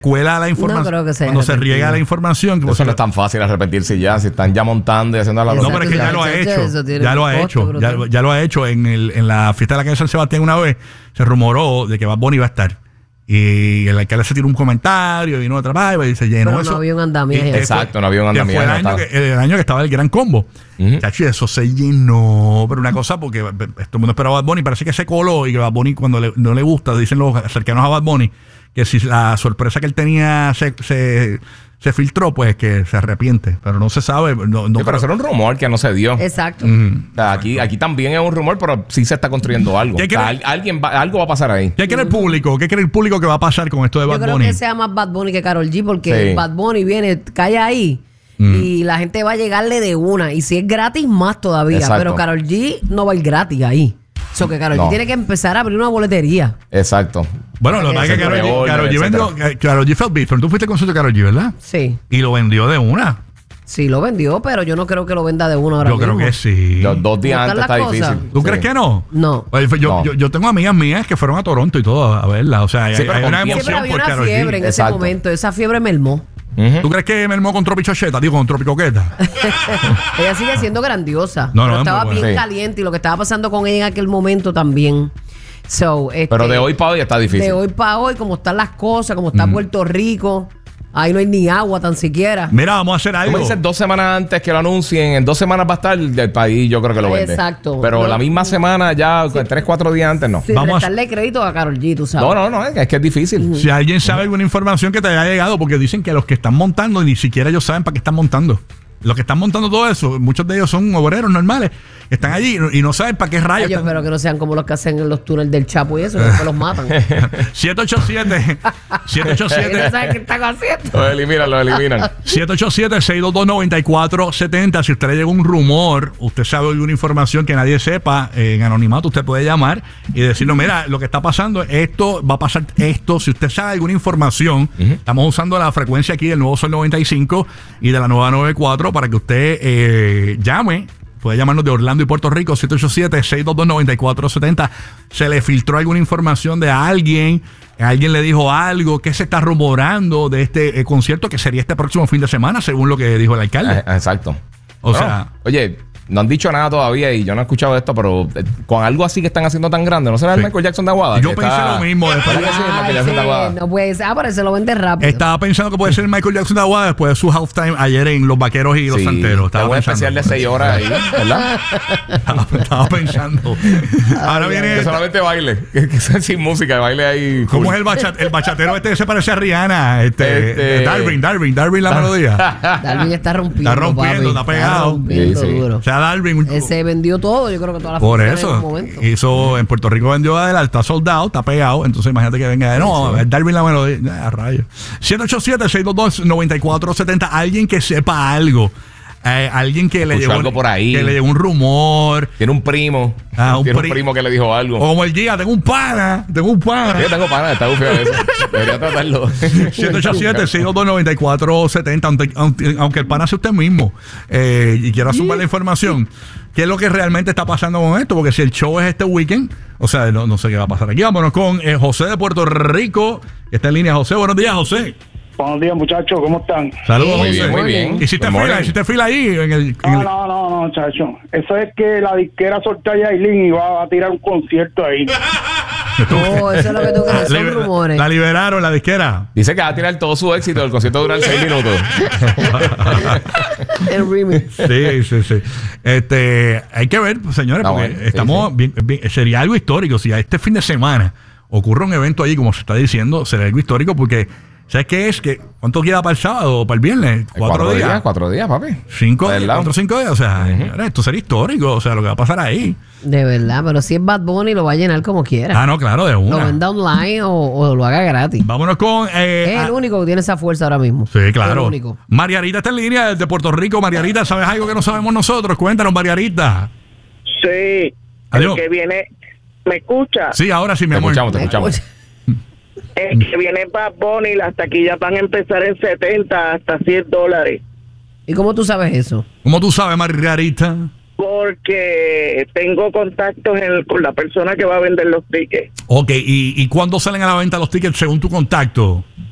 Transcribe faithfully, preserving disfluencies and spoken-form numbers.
cuela la información, no creo que sea cuando se riega la información. Eso se no es tan fácil arrepentirse ya, si están ya montando y haciendo la No, locura. pero es que ya lo ha hecho. Ya lo ha hecho. Ya, ya lo ha hecho. En, el, en la fiesta de la calle San Sebastián una vez se rumoró de que Bad Bunny iba a estar. Y el alcalde se tiró un comentario, vino otra vez y dice, llenó pero eso. no había un andamiaje. Y, Exacto, fue, no había un andamiaje. Fue el, no año que, el año que estaba el gran combo. Uh-huh. Chachi, eso se llenó. Pero una cosa, porque todo el mundo esperaba a Bad Bunny, parece que se coló y que Bad Bunny cuando le, no le gusta, dicen los cercanos a Bad Bunny, que si la sorpresa que él tenía se, se, se filtró, pues que se arrepiente. Pero no se sabe. No, no sí, pero eso era un rumor que no se dio. Exacto. Uh-huh. O sea, aquí, aquí también es un rumor, pero sí se está construyendo algo. ¿Qué o sea, al, alguien va, algo va a pasar ahí. ¿Qué cree el público? ¿Qué cree el público que va a pasar con esto de Bad Bunny? Yo creo que sea más Bad Bunny que Karol G, porque sí. Bad Bunny viene, cae ahí mm. y la gente va a llegarle de una. Y si es gratis, más todavía. Exacto. Pero Karol G no va a ir gratis ahí. O sea, que Karol G no. tiene que empezar a abrir una boletería. Exacto. Bueno, lo que pasa es que Karol G, Karol G vendió, Karol G fue al Bithorn. Tú fuiste al concierto de Karol G, ¿verdad? Sí. Y lo vendió de una. Sí, lo vendió, pero yo no creo que lo venda de una ahora Yo mismo. creo que sí. Los dos días antes está cosas? difícil. ¿Tú sí. crees que no? No. Oye, yo, no. Yo, yo tengo amigas mías que fueron a Toronto y todo a verla. O sea, Sí, hay, pero hay una con tiempo. Sí, pero emoción había por una Karol fiebre G. en ese Exacto. momento. Esa fiebre mermó. Uh-huh. ¿Tú crees que mermó con Tropichocheta? Digo, con Tropicoqueta. Ella sigue siendo grandiosa. No, pero no, estaba muy bien buena. Sí. caliente y lo que estaba pasando con ella en aquel momento también. So, este, Pero de hoy para hoy está difícil. De hoy para hoy, como están las cosas, como está mm. Puerto Rico, ahí no hay ni agua tan siquiera. Mira, vamos a hacer algo. Tú me dices dos semanas antes que lo anuncien, en dos semanas va a estar del país, yo creo que lo vende. Exacto. Pero no, la misma semana, ya sí. tres, cuatro días antes, no. Sin vamos restarle a... crédito a Karol G, tú sabes. No, no, no, es que es difícil. Si alguien sabe alguna información que te haya llegado, porque dicen que los que están montando ni siquiera ellos saben para qué están montando. Los que están montando todo eso, muchos de ellos son obreros normales, están allí y no saben para qué rayos. Ay, yo están... espero que no sean como los que hacen en los túneles del Chapo y eso, que después los matan. siete ocho siete siete ocho siete no saben qué están haciendo. Lo eliminan, lo eliminan. siete ocho siete, seis dos dos, nueve cuatro siete cero. Si usted le llega un rumor, usted sabe alguna información que nadie sepa, eh, en anonimato usted puede llamar y decirle, mira, lo que está pasando, esto, va a pasar esto. Si usted sabe alguna información, uh-huh. estamos usando la frecuencia aquí del Nuevo Sol noventa y cinco y de la nueva noventa y cuatro para que usted eh, llame. Puede llamarnos de Orlando y Puerto Rico, siete ocho siete, seis dos dos, nueve cuatro siete cero. Se le filtró alguna información de alguien, alguien le dijo algo, que se está rumorando de este eh, concierto que sería este próximo fin de semana, según lo que dijo el alcalde. Eh, exacto. O no, sea... Oye... No han dicho nada todavía y yo no he escuchado esto, pero eh, con algo así que están haciendo tan grande, ¿no será el sí. Michael Jackson de Aguada? Yo pensé está... lo mismo. Después que sí, Michael Jackson sí, de Aguada. no puede ser. Ah, pero se lo vende rápido. Estaba pensando que puede ser Michael Jackson de Aguada después de su halftime ayer en Los Vaqueros y Los sí, Santeros. Estaba un pensando. especial de seis horas ahí, ¿verdad? estaba, estaba pensando. Ahora Ay, viene... Que solamente baile, que, que sin música, baile ahí. ¿Cómo cool. es el, bachat, el bachatero este que se parece a Rihanna? Este, Este... Darwin, Darwin, Darwin la melodía. Darwin está rompiendo, Está rompiendo, papi. está pegado. Está rompiendo Sí, sí. duro. O sea, Darwin... Ese vendió todo, yo creo que toda la Por funciones en un eso, momento. hizo en Puerto Rico vendió adelante, está soldado, está pegado. Entonces imagínate que venga de no, sí. Darwin la melodía, a rayos. siete ocho siete, seis dos dos, nueve cuatro siete cero. Alguien que sepa algo. Eh, alguien que le, llegó, algo por ahí. que le llegó un rumor. Tiene un primo. Ah, un Tiene pri- un primo que le dijo algo. O como el día, tengo un pana, tengo un pana. Yo tengo pana, está bufeo eso. Debería tratarlo. siete ocho siete, seis dos dos, nueve cuatro siete cero. Aunque, aunque, aunque el pana sea usted mismo eh, y quiera sumar la información, ¿qué es lo que realmente está pasando con esto? Porque si el show es este weekend, o sea, no, no sé qué va a pasar aquí. Vámonos con eh, José de Puerto Rico, que está en línea. José, buenos días, José. Buenos días, muchachos, ¿cómo están? Saludos, Muy José. bien, muy bien. ¿Hiciste Good fila? morning. ¿Hiciste fila ahí? En el, en No, el... no, no, no, muchacho. Eso es que la disquera soltó a Yailin y va a tirar un concierto ahí. Oh, eso es lo que tú crees, son Liber- rumores. La liberaron, la disquera. Dice que va a tirar todo su éxito. El concierto dura seis minutos. El remix. Sí, sí, sí. Este, hay que ver, señores, Ah, porque bueno, sí, estamos sí. Bien, bien- sería algo histórico si a este fin de semana ocurre un evento ahí, como se está diciendo, sería algo histórico porque ¿sabes qué es? Que ¿cuánto queda para el sábado o para el viernes? ¿Cuatro, días? Cuatro días, papi. ¿Cinco Del días? lado. ¿Cuatro o cinco días? O sea, Ujú. señores, esto sería histórico. O sea, lo que va a pasar ahí. De verdad, pero si es Bad Bunny lo va a llenar como quiera. Ah, no, claro, de Lo una. venda online o, o lo haga gratis. Vámonos con... eh, Es el ah, único que tiene esa fuerza ahora mismo. sí, El claro. único. Mariarita está en línea desde Puerto Rico. Mariarita, ¿sabes algo que no sabemos nosotros? Cuéntanos, Mariarita. Sí, Adiós. el que viene, ¿me escucha? Sí, ahora sí, mi Te amor. escuchamos, te Me escuchamos. escucha. El que viene Bad Bunny, las taquillas van a empezar en setenta hasta cien dólares. ¿Y cómo tú sabes eso? ¿Cómo tú sabes, Mariarita? Porque tengo contactos en- con la persona que va a vender los tickets. Ok, ¿y, y cuándo salen a la venta los tickets según tu contacto?